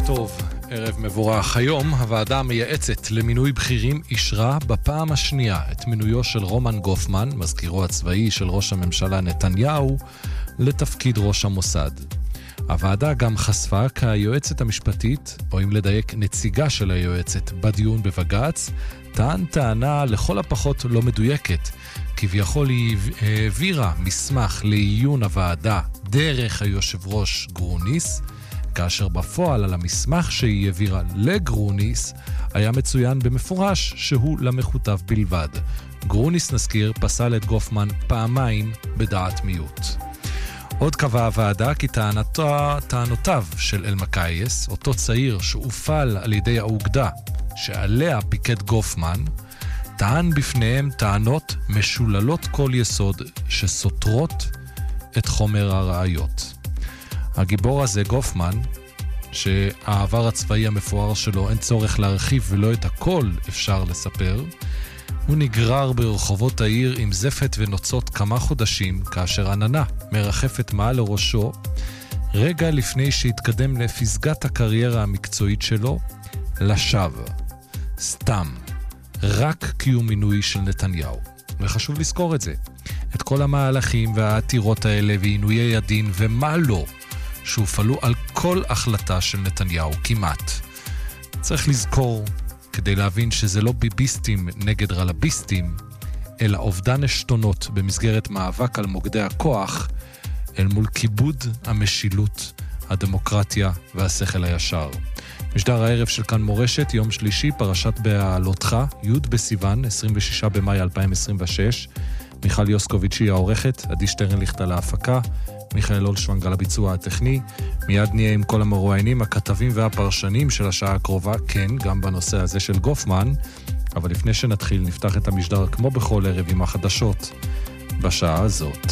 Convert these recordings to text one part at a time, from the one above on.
טוב, ערב מבורך. היום הוועדה המייעצת למינוי בכירים אישרה בפעם השנייה את מינויו של רומן גופמן, מזכירו הצבאי של ראש הממשלה נתניהו, לתפקיד ראש המוסד. הוועדה גם חשפה כי היועצת המשפטית, או אם לדייק נציגה של היועצת בדיון בבג"ץ, טענה לכל הפחות לא מדויקת. כביכול היא העבירה מסמך לעיון הוועדה דרך היושב ראש גרוניס, כאשר בפועל על המסמך שהיא העבירה לגרוניס היה מצוין במפורש שהוא למכותב בלבד. גרוניס, נזכיר, פסל את גופמן פעמיים בדעת מיעוט. עוד קבעה הוועדה כי טענותיו של אלמקייס, אותו צעיר שהופעל על ידי האוגדה שעליה פיקד גופמן, טען בפניהם טענות משוללות כל יסוד שסותרות את חומר הראיות. הגיבור הזה, גופמן, שהעבר הצבאי המפואר שלו אין צורך להרחיב ולא את הכל אפשר לספר, הוא נגרר ברחובות העיר עם זפת ונוצות כמה חודשים, כאשר עננה מרחפת מעל לראשו, רגע לפני שהתקדם לפסגת הקריירה המקצועית שלו, לשווא. סתם. רק קיום מינוי של נתניהו. וחשוב לזכור את זה. את כל המהלכים והעתירות האלה ועינויי הדין ומה לא, שהופעלו על כל החלטה של נתניהו, כמעט. צריך לזכור, כדי להבין שזה לא ביביסטים נגד רלביסטים, אלא אובדן השתונות במסגרת מאבק על מוקדי הכוח, אל מול כיבוד המשילות, הדמוקרטיה והשכל הישר. משדר הערב של כאן מורשת, יום שלישי, פרשת בעלותך, י' בסיוון, 26 במאי 2026. מיכל יוסקוביץ' היא העורכת, עדי שטרנליכט על ההפקה, מיכאל אולשוונג על הביצוע הטכני. מיד נהיה עם כל המרואיינים, הכתבים והפרשנים של השעה הקרובה, כן, גם בנושא הזה של גופמן. אבל לפני שנתחיל, נפתח את המשדר כמו בכל ערב עם החדשות בשעה הזאת.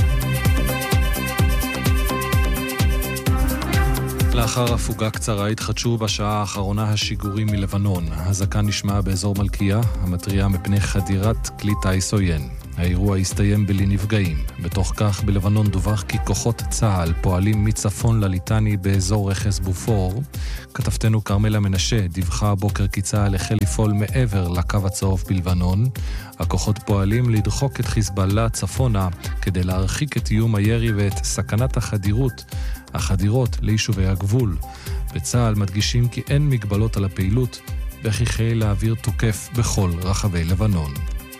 לאחר הפוגה קצרה התחדשו בשעה האחרונה השיגורים מלבנון. הזקה נשמעה באזור מלכיה, המטריה מפני חדירת כלי טיס עוין. האירוע הסתיים בלי נפגעים. בתוך כך בלבנון דווח כי כוחות צה"ל פועלים מצפון לליטני באזור רכס בופור. כתבתנו כרמלה מנשה דיווחה הבוקר כי צה"ל החל לפעול מעבר לקו הצהוב בלבנון. הכוחות פועלים לדחוק את חיזבאללה צפונה כדי להרחיק את איום הירי ואת סכנת החדירות ליישובי הגבול. בצה"ל מדגישים כי אין מגבלות על הפעילות וכי חיל האוויר תוקף בכל רחבי לבנון.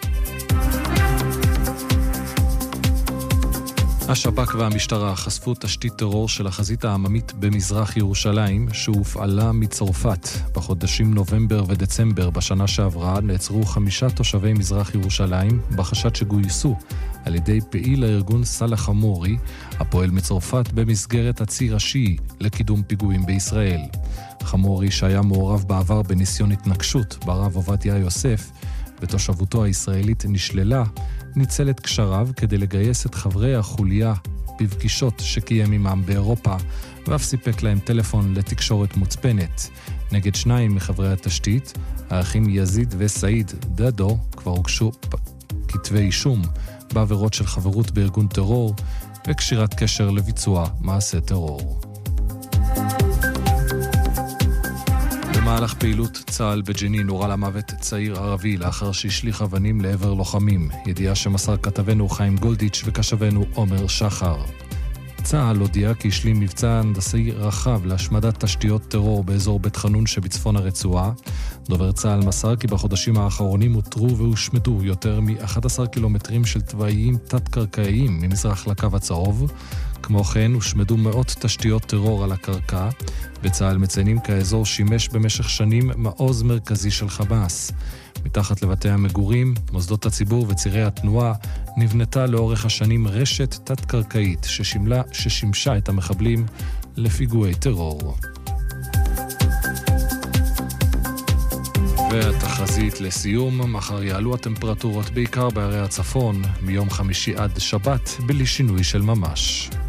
השב"כ והמשטרה חשפו תשתית טרור של החזית העממית במזרח ירושלים שהופעלה מצרפת. בחודשים נובמבר ודצמבר בשנה שעברה נעצרו 5 תושבי מזרח ירושלים בחשד שגויסו על ידי פעיל הארגון סלאח חמורי, הפועל מצרפת במסגרת הציר השיעי לקידום פיגועים בישראל. חמורי, שהיה מעורב בעבר בניסיון התנקשות ברב עובדיה יוסף, ותושבותו הישראלית נשללה, ניצל את קשריו כדי לגייס את חברי החוליה בפגישות שקיים עמם באירופה, ואף סיפק להם טלפון לתקשורת מוצפנת. נגד 2 מחברי התשתית, האחים יזיד וסעיד דדו, כבר הוגשו כתבי אישום בעבירות של חברות בארגון טרור וקשירת קשר לביצוע מעשה טרור. במהלך פעילות צה"ל בג'נין נורה למוות צעיר ערבי לאחר שהשליך אבנים לעבר לוחמים. ידיעה שמסר כתבנו חיים גולדיץ' וכשבנו עומר שחר. צה"ל הודיע כי השלים מבצע הנדסי רחב להשמדת תשתיות טרור באזור בית חנון שבצפון הרצועה. דובר צה"ל מסר כי בחודשים האחרונים הותרו והושמדו יותר מ-11 קילומטרים של תוואיים תת-קרקעיים ממזרח לקו הצהוב. כמו כן הושמדו מאות תשתיות טרור על הקרקע. בצה"ל מציינים כי האזור שימש במשך שנים מעוז מרכזי של חמאס. מתחת לבתי המגורים, מוסדות הציבור וצירי התנועה, נבנתה לאורך השנים רשת תת-קרקעית ששימשה את המחבלים לפיגועי טרור. והתחזית לסיום, מחר יעלו הטמפרטורות בעיקר בערי הצפון, מיום חמישי עד שבת, בלי שינוי של ממש.